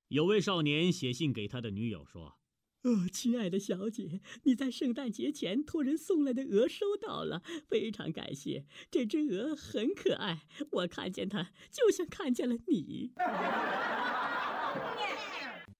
有位少年写信给他的女友说： 亲爱的小姐，你在圣诞节前托人送来的鹅收到了，非常感谢。这只鹅很可爱，我看见它就像看见了你。